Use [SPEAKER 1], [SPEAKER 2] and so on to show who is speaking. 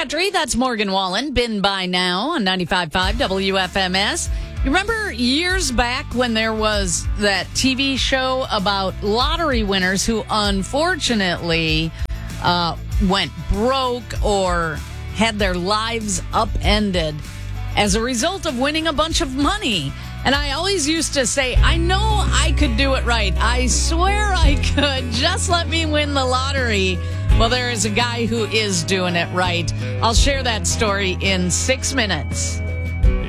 [SPEAKER 1] Country, that's Morgan Wallen. Been by now on 95.5 WFMS. You remember years back when there was that TV show about lottery winners who unfortunately went broke or had their lives upended as a result of winning a bunch of money? And I always used to say, I know I could do it right. I swear I could. Just let me win the lottery. Well, there is a guy who is doing it right. I'll share that story in 6 minutes.